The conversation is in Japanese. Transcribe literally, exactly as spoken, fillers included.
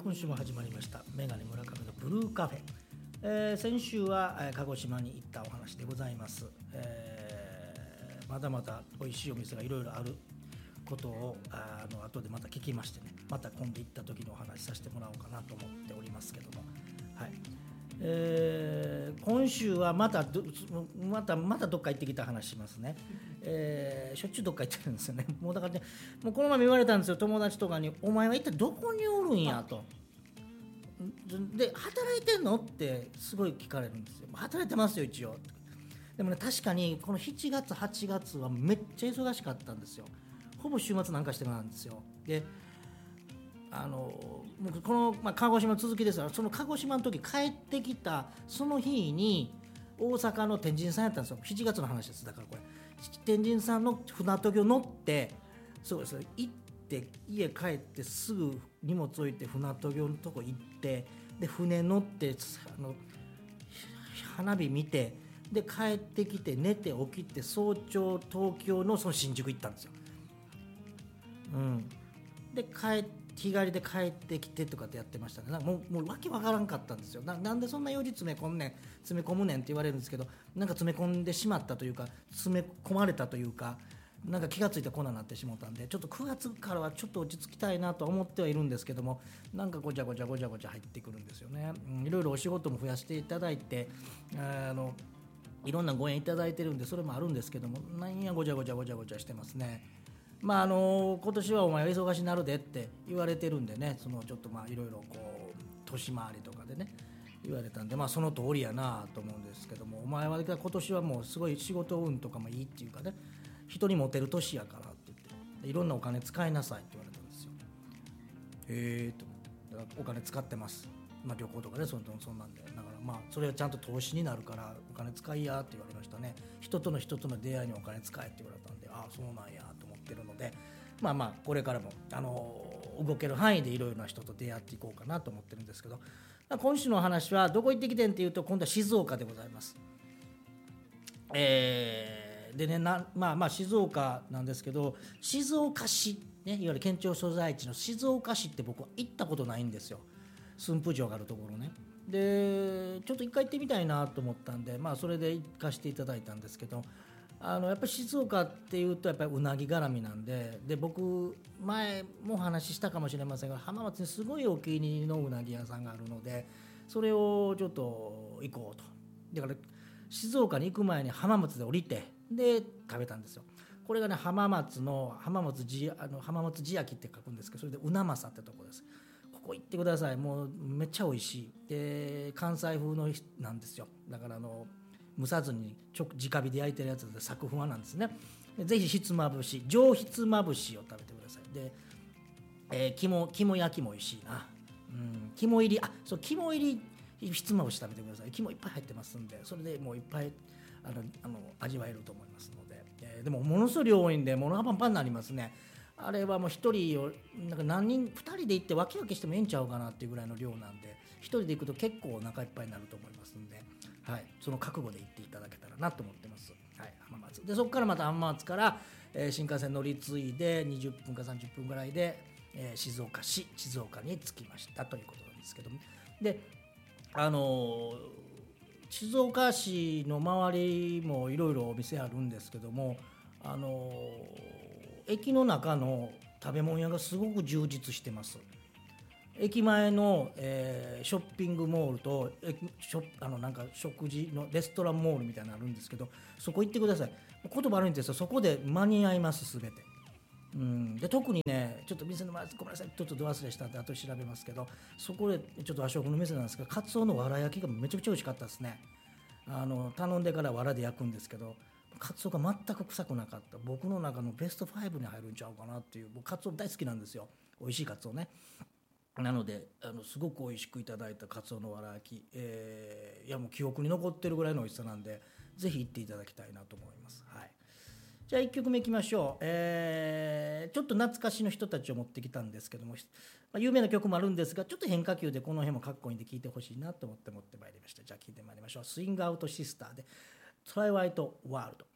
今週も始まりましたメガネ村上のブルーカフェ、えー、先週は、えー、鹿児島に行ったお話でございます、えー、まだまだ美味しいお店がいろいろあることをあの後でまた聞きましてね、また今度行った時のお話させてもらおうかなと思っておりますけども、はい、えー、今週はまたまたまたどっか行ってきた話しますね、えー、しょっちゅうどっか行ってるんですよね。もうだからね、もうこの前言われたんですよ、友達とかに。お前は一体どこにおるんやと。で、働いてんのってすごい聞かれるんですよ。働いてますよ一応。でもね、確かにこのしちがつはちがつはめっちゃ忙しかったんですよ。ほぼ週末なんかしてたんですよ。で、あのこの、まあ、鹿児島続きですが、その鹿児島の時帰ってきたその日に大阪の天神さんやったんですよ。しちがつの話です。だからこれ天神さんの船渡御乗って、そうです、行って家帰ってすぐ荷物置いて船渡御のとこ行って、で船乗ってあの花火見て、で帰ってきて寝て起きて早朝東京のその新宿行ったんですよ。うん、で帰って日帰りで帰ってきてとかってやってましたね。なんかもう、もうわけわからんかったんですよ。 な, なんでそんな用事詰め込んねん詰め込むねんって言われるんですけど、なんか詰め込んでしまったというか、詰め込まれたというか、なんか気がついてこんなになってしまったんで、ちょっとくがつからはちょっと落ち着きたいなと思ってはいるんですけども、なんかごちゃごちゃごちゃごちゃ入ってくるんですよね、うん、いろいろお仕事も増やしていただいて、あのいろんなご縁いただいてるんで、それもあるんですけども、なんやごちゃごちゃごちゃごちゃしてますね。まああの今年はお前は忙しになるでって言われてるんでね、そのちょっとまあいろいろこう年回りとかでね言われたんで、まあその通りやなと思うんですけども、お前は今年はもうすごい仕事運とかもいいっていうかね、人にモテる年やからって言って、いろんなお金使いなさいって言われたんですよ。へえと思って、だからお金使ってます。まあ、旅行とかね、そんそんなんで、だからまあそれはちゃんと投資になるからお金使いやって言われましたね。人との人との出会いにお金使えって言われたんで、ああそうなんやと思ってるので、まあまあこれからもあの動ける範囲でいろいろな人と出会っていこうかなと思ってるんですけど、今週の話はどこ行ってきてんっていうと、今度は静岡でございます。えー、でねなまあまあ静岡なんですけど、静岡市ね、いわゆる県庁所在地の静岡市って僕は行ったことないんですよ。駿府城があるところね。でちょっと一回行ってみたいなと思ったんで、まあそれで行かせていただいたんですけど、あのやっぱり静岡っていうとやっぱりうなぎ絡みなんで、で僕前もお話ししたかもしれませんが、浜松にすごいお気に入りのうなぎ屋さんがあるので、それをちょっと行こうと。だから静岡に行く前に浜松で降りて、で食べたんですよ。これがね、浜松の浜松地あの浜松地焼きって書くんですけど、それでうなまさってとこです。ここ行ってください。もうめっちゃ美味しい。で関西風のなんですよ。だからあの蒸さずに直火で焼いてるやつでサクふわなんですね。でぜひひつまぶし、上ひつまぶしを食べてください。で、えー、肝肝焼きも美味しいな。うん、肝入り、あそう肝入りひつまぶし食べてください。肝いっぱい入ってますんで、それでもういっぱいあのあの味わえると思いますので、えー、でもものすごい量多いんで物がパンパンになりますね。あれはもうひとりをなんか何人ふたりで行って分け分けしてもええんちゃうかなっていうぐらいの量なんで、ひとりで行くと結構お腹いっぱいになると思いますんで、はい、その覚悟で行っていただけたらなと思ってます。はい、浜松で、そこからまた浜松から、えー、新幹線乗り継いでにじゅっぷんかさんじゅっぷんぐらいで、えー、静岡市静岡に着きましたということなんですけども、であのー、静岡市の周りもいろいろお店あるんですけども、あのー駅の中の食べ物屋がすごく充実してます。駅前の、えー、ショッピングモールとショあのなんか食事のレストランモールみたいなのあるんですけど、そこ行ってください。言葉悪いんですよ、そこで間に合いますすべて。うん、で特にね、ちょっと店の前ごめんなさい、ちょっとど忘れしたんで後で調べますけど、そこでちょっと和食の店なんですけど、カツオのわら焼きがめちゃくちゃ美味しかったですね。あの頼んでからわらで焼くんですけど、カツオが全く臭くなかった。僕の中のベストごに入るんちゃうかなっていう。僕カツオ大好きなんですよ、美味しいカツオね。なのであのすごく美味しくいただいたカツオのわら焼き、えー、いやもう記憶に残ってるぐらいの美味しさなんで、ぜひ行っていただきたいなと思います。はい、じゃあいっきょくめいきましょう。えー、ちょっと懐かしの人たちを持ってきたんですけども、まあ、有名な曲もあるんですが、ちょっと変化球でこの辺もかっこいいんで聴いてほしいなと思って持ってまいりました。じゃあ聴いてまいりましょう。スイングアウトシスターでトライワイトワールド。